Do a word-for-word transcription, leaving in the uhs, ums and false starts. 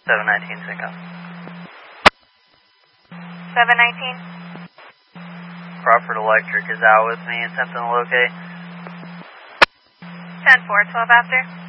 seven nineteen, sync up. seven nineteen. Crawford Electric is out with me, attempting to locate. ten four, twelve after.